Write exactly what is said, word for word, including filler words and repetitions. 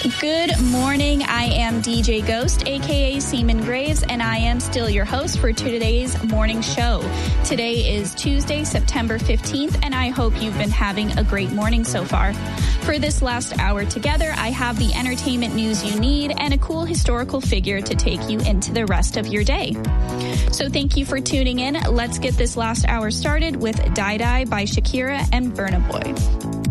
Good morning. I am D J Ghost, aka Seaman Graves, and I am still your host for today's morning show. Today is Tuesday, September fifteenth, and I hope you've been having a great morning so far. For this last hour together, I have the entertainment news you need and a cool historical figure to take you into the rest of your day. So thank you for tuning in. Let's get this last hour started with Die Die by Shakira and Burna Boy.